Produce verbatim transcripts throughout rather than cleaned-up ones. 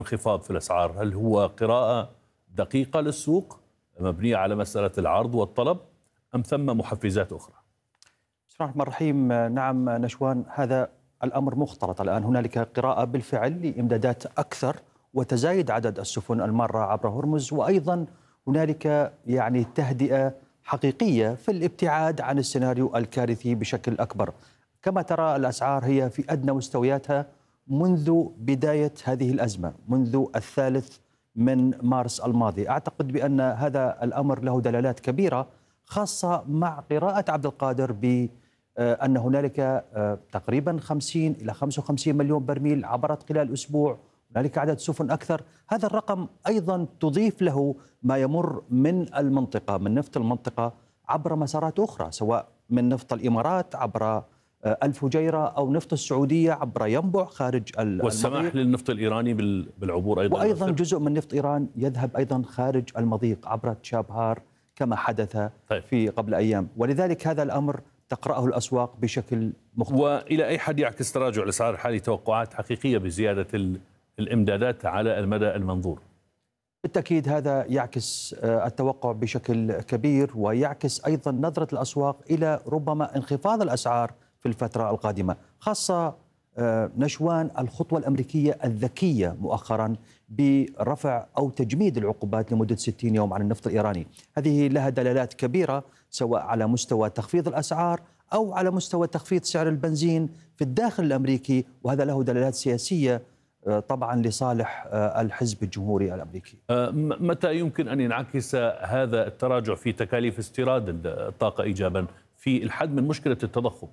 انخفاض في الأسعار، هل هو قراءة دقيقة للسوق مبنية على مسألة العرض والطلب أم ثم محفزات أخرى؟ بسم الله الرحمن الرحيم. نعم نشوان، هذا الأمر مختلط الآن. هنالك قراءة بالفعل لإمدادات أكثر وتزايد عدد السفن المارة عبر هرمز، وأيضا هنالك يعني تهدئة حقيقية في الابتعاد عن السيناريو الكارثي بشكل أكبر. كما ترى الأسعار هي في أدنى مستوياتها منذ بداية هذه الأزمة، منذ الثالث من مارس الماضي. أعتقد بأن هذا الأمر له دلالات كبيرة، خاصة مع قراءة عبد القادر بأن هنالك تقريبا خمسين إلى خمسة وخمسين مليون برميل عبرت خلال أسبوع، هنالك عدد سفن أكثر. هذا الرقم أيضا تضيف له ما يمر من المنطقة، من نفط المنطقة عبر مسارات أخرى، سواء من نفط الإمارات عبر الفجيرة أو نفط السعودية عبر ينبع خارج المضيق، والسماح للنفط الإيراني بالعبور أيضا، وأيضا جزء من نفط إيران يذهب أيضا خارج المضيق عبر تشابهار كما حدث طيب. في قبل أيام. ولذلك هذا الأمر تقرأه الأسواق بشكل مختلف. وإلى أي حد يعكس تراجع الأسعار الحالي توقعات حقيقية بزيادة الإمدادات على المدى المنظور؟ بالتأكيد هذا يعكس التوقع بشكل كبير، ويعكس أيضا نظرة الأسواق إلى ربما انخفاض الأسعار في الفترة القادمة، خاصة نشوان الخطوة الأمريكية الذكية مؤخرا برفع أو تجميد العقوبات لمدة ستين يوم عن النفط الإيراني. هذه لها دلالات كبيرة سواء على مستوى تخفيض الأسعار أو على مستوى تخفيض سعر البنزين في الداخل الأمريكي، وهذا له دلالات سياسية طبعا لصالح الحزب الجمهوري الأمريكي. متى يمكن أن ينعكس هذا التراجع في تكاليف استيراد الطاقة إيجابا في الحد من مشكلة التضخم؟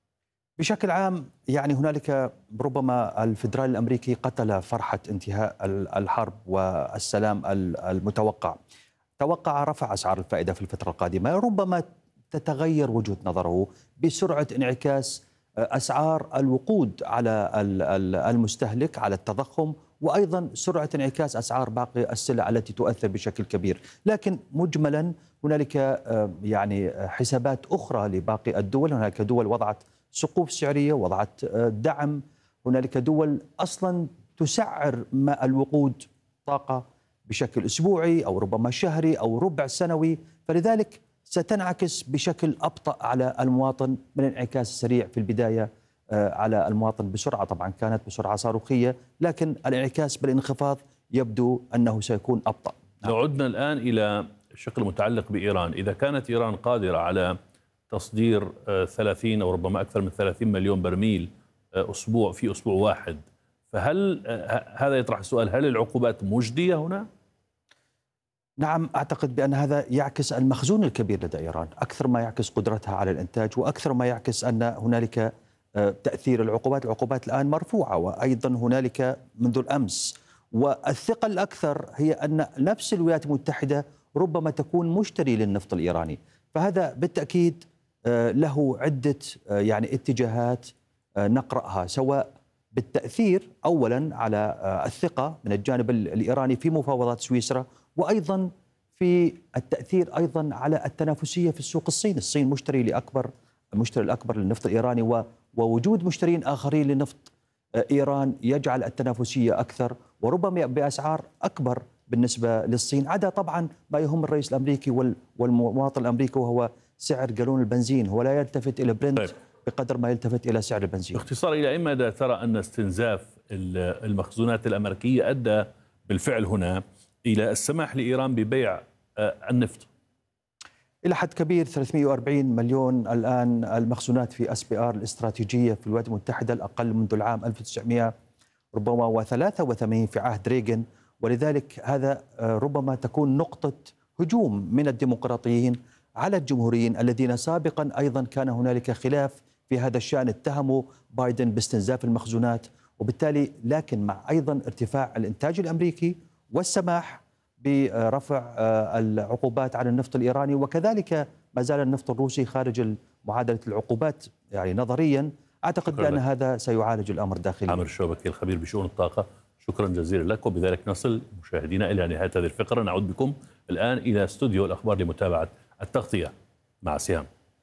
بشكل عام يعني هنالك ربما الفدرالي الأمريكي قتل فرحة انتهاء الحرب والسلام المتوقع، توقع رفع أسعار الفائدة في الفترة القادمة، ربما تتغير وجهة نظره بسرعة انعكاس أسعار الوقود على المستهلك على التضخم، وأيضا سرعة انعكاس أسعار باقي السلع التي تؤثر بشكل كبير. لكن مجملا هنالك يعني حسابات أخرى لباقي الدول. هناك دول وضعت سقوف سعرية، وضعت دعم، هنالك دول أصلا تسعر ماء الوقود طاقة بشكل أسبوعي أو ربما شهري أو ربع سنوي، فلذلك ستنعكس بشكل أبطأ على المواطن من الانعكاس السريع في البداية على المواطن بسرعة، طبعا كانت بسرعة صاروخية، لكن الانعكاس بالانخفاض يبدو أنه سيكون أبطأ. لو عدنا الآن إلى الشق المتعلق بإيران، إذا كانت إيران قادرة على تصدير ثلاثين أو ربما أكثر من ثلاثين مليون برميل أسبوع في أسبوع واحد، فهل هذا يطرح السؤال، هل العقوبات مجدية هنا؟ نعم، أعتقد بأن هذا يعكس المخزون الكبير لدى إيران أكثر ما يعكس قدرتها على الإنتاج، وأكثر ما يعكس أن هنالك تأثير العقوبات. العقوبات الآن مرفوعة، وأيضا هنالك منذ الأمس، والثقة الأكثر هي أن نفس الولايات المتحدة ربما تكون مشتري للنفط الإيراني، فهذا بالتأكيد له عدة يعني اتجاهات نقرأها، سواء بالتأثير أولا على الثقة من الجانب الإيراني في مفاوضات سويسرا، وأيضا في التأثير أيضا على التنافسية في السوق الصيني. الصين مشتري لأكبر المشتري الأكبر للنفط الإيراني، ووجود مشترين آخرين لنفط إيران يجعل التنافسية أكثر وربما بأسعار أكبر بالنسبة للصين، عدا طبعا ما يهم الرئيس الأمريكي والمواطن الأمريكي وهو سعر جالون البنزين. هو لا يلتفت إلى برنت طيب. بقدر ما يلتفت إلى سعر البنزين. باختصار، إلى أي مدى ترى أن استنزاف المخزونات الأمريكية أدى بالفعل هنا إلى السماح لإيران ببيع النفط؟ إلى حد كبير ثلاثمئة وأربعين مليون الآن المخزونات في اس بي ار الاستراتيجية في الولايات المتحدة، الأقل منذ العام ألف وتسعمئة ربما وثلاثة وثمانين في عهد ريغن، ولذلك هذا ربما تكون نقطة هجوم من الديمقراطيين على الجمهوريين الذين سابقا أيضا كان هنالك خلاف في هذا الشأن، اتهموا بايدن باستنزاف المخزونات، وبالتالي لكن مع أيضا ارتفاع الإنتاج الأمريكي والسماح برفع العقوبات على النفط الإيراني، وكذلك ما زال النفط الروسي خارج معادلة العقوبات يعني نظريا، أعتقد بأن لك. هذا سيعالج الأمر داخليا. عامر الشوبكي الخبير بشؤون الطاقة، شكرا جزيلا لك. وبذلك نصل مشاهدينا إلى نهاية هذه الفقرة. نعود بكم الآن إلى استوديو الأخبار لمتابعة التغطية مع سهام.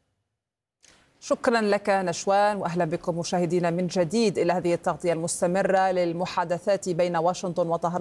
شكرا لك نشوان، وأهلا بكم مشاهدينا من جديد إلى هذه التغطية المستمرة للمحادثات بين واشنطن وطهران.